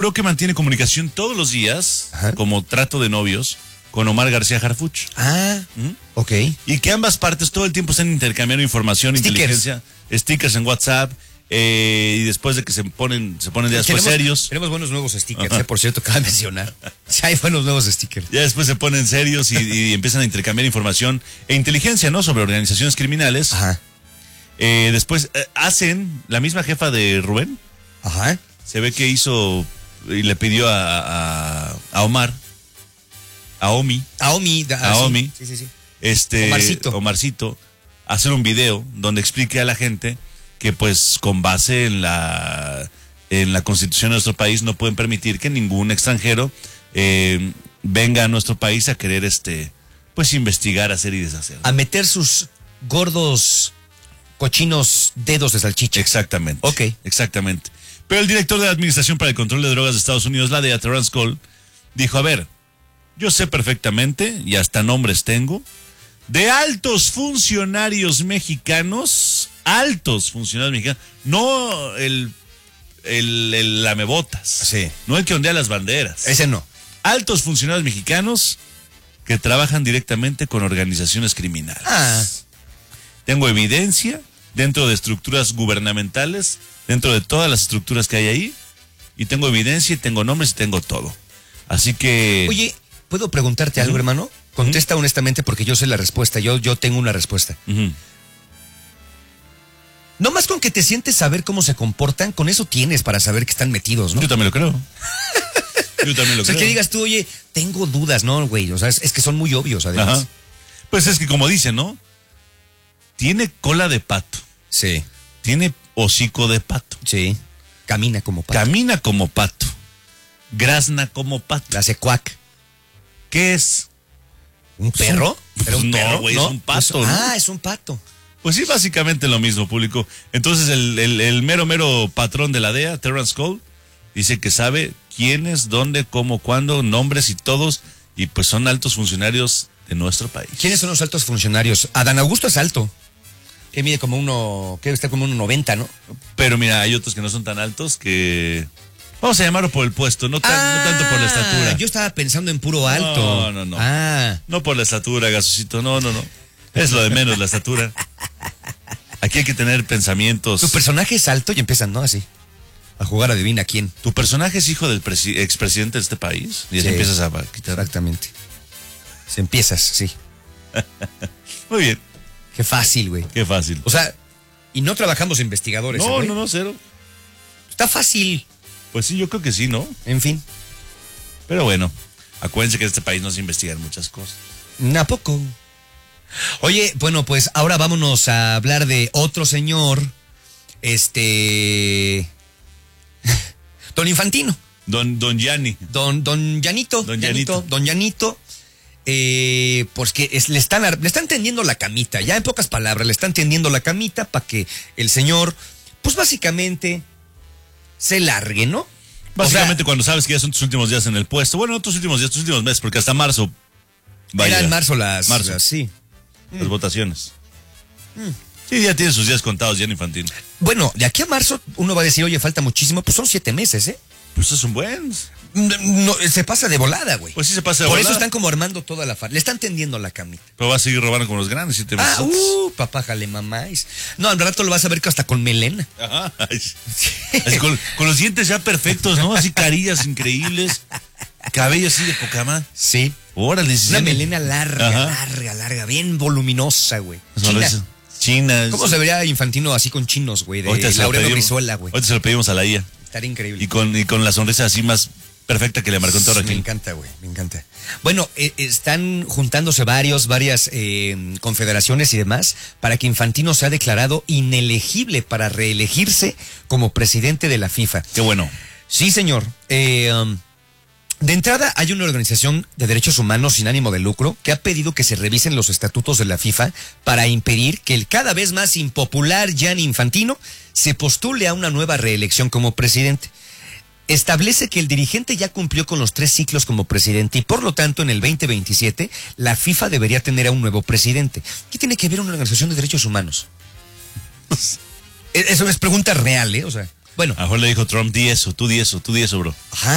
aseguró que mantiene comunicación todos los días, Ajá. como trato de novios, con Omar García Harfuch. Ah, ok. Y que ambas partes todo el tiempo están intercambiando información, Stickers. inteligencia, stickers en WhatsApp, y después de que se ponen ya después serios. Tenemos buenos nuevos stickers, Ajá. por cierto, cabe mencionar. Sí, hay buenos nuevos stickers. Ya después se ponen serios y empiezan a intercambiar información e inteligencia, ¿no? Sobre organizaciones criminales. Ajá. Después hacen, la misma jefa de Rubén, Ajá. se ve que hizo y le pidió a Omar, a Omi, Aomi. Sí. Omarcito, hacer un video donde explique a la gente que pues con base en la Constitución de nuestro país no pueden permitir que ningún extranjero venga a nuestro país a querer pues investigar, hacer y deshacer. A meter sus gordos, cochinos dedos de salchicha. Exactamente. Ok. Exactamente. Pero el director de la Administración para el Control de Drogas de Estados Unidos, la DEA, Terrence Cole, dijo, a ver, yo sé perfectamente, y hasta nombres tengo, de altos funcionarios mexicanos, no el lamebotas, Sí. no el que ondea las banderas. Ese no. Altos funcionarios mexicanos que trabajan directamente con organizaciones criminales. Ah. Tengo evidencia dentro de estructuras gubernamentales, dentro de todas las estructuras que hay ahí, y tengo evidencia, y tengo nombres, y tengo todo. Así que... Oye, ¿puedo preguntarte algo, hermano? Contesta honestamente porque yo sé la respuesta, yo tengo una respuesta. Ujú. No más con que te sientes saber cómo se comportan, con eso tienes para saber que están metidos, ¿no? Yo también lo creo. Yo también lo O sea, creo. que digas tú, oye, tengo dudas, ¿no, güey? O sea, es que son muy obvios, además. Ajá. Pues es que como dicen, ¿no? Tiene cola de pato, Sí, tiene hocico de pato, sí. Camina como pato. camina como pato, grazna como pato. Hace cuac. ¿Qué es? ¿Un perro? ¿Era un No, perro? güey, es un pato, ¿no? Es un pato. Pues sí, básicamente lo mismo, público. Entonces el mero patrón de la DEA, Terrence Cole, dice que sabe quiénes, dónde, cómo, cuándo, nombres y todos, y pues son altos funcionarios de nuestro país. ¿Quiénes son los altos funcionarios? Adán Augusto es alto. Que mide como está como 1.90, ¿no? Pero mira, hay otros que no son tan altos que... Vamos a llamarlo por el puesto, no tanto por la estatura. Yo estaba pensando en puro alto. No. Ah. No por la estatura, Gasosito, no. Es lo de menos la estatura. Aquí hay que tener pensamientos. Tu personaje es alto y empiezan, ¿no? Así. A jugar adivina quién. ¿Tu personaje es hijo del expresidente de este país? Y así Sí. empiezas a quitar. Exactamente. Se empiezas, sí. Muy bien, Qué fácil, güey. qué fácil. O sea, y no trabajamos investigadores. No, güey. no, cero. Está fácil. Pues sí, yo creo que sí, ¿no? En fin. Pero bueno, acuérdense que en este país no se investigan muchas cosas. ¿A poco? Oye, bueno, pues ahora vámonos a hablar de otro señor. Don Infantino. Don Gianni. Don Llanito. Don Llanito. Don Llanito. Pues que le están tendiendo la camita. Ya en pocas palabras, le están tendiendo la camita para que el señor, pues básicamente, se largue, ¿no? Básicamente cuando sabes que ya son tus últimos días en el puesto. Bueno, no tus últimos días, tus últimos meses, porque hasta marzo. Era en marzo sí. Las votaciones. Sí, ya tiene sus días contados, Gianni Infantino. Bueno, de aquí a marzo uno va a decir, oye, falta muchísimo. Pues son 7 meses, ¿eh? Pues es un buen. No, se pasa de volada, güey. Pues sí se pasa de Por volada. eso están como armando toda la farra. Le están tendiendo la camita. Pero va a seguir robando con los grandes 7 meses. Papá, jale mamáis. No, al rato lo vas a ver que hasta con melena. Ajá. Así con los dientes ya perfectos, ¿no? Así carillas increíbles. Cabello así de poca más. Sí. Órale, sí. Una melena larga, Ajá. larga, bien voluminosa, güey. China. ¿Cómo se vería Infantino así con chinos, güey? De Ahorita se lo Laureano pedimos. Brizuela, güey. Ahorita se lo pedimos a la IA. Estaría increíble. Y con la sonrisa así más perfecta que le marcó en Torre Me King. encanta, güey, me encanta. Bueno, están juntándose varias confederaciones y demás para que Infantino sea declarado inelegible para reelegirse como presidente de la FIFA. Qué bueno. Sí, señor. De entrada, hay una organización de derechos humanos sin ánimo de lucro que ha pedido que se revisen los estatutos de la FIFA para impedir que el cada vez más impopular Gianni Infantino se postule a una nueva reelección como presidente. Establece que el dirigente ya cumplió con los 3 ciclos como presidente y por lo tanto en el 2027 la FIFA debería tener a un nuevo presidente. ¿Qué tiene que ver una organización de derechos humanos? Eso es pregunta real, ¿eh? O sea, bueno. A lo mejor le dijo Trump, di eso, tú di eso, bro. Ajá.